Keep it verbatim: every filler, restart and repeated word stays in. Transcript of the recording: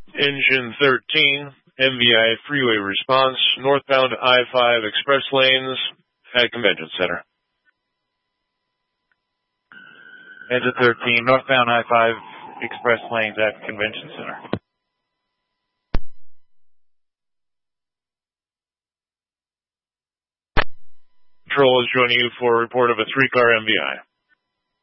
Engine thirteen, M V I freeway response, northbound I five express lanes at Convention Center. Engine thirteen, northbound I five express lanes at Convention Center. Control is joining you for a report of a three-car M V I.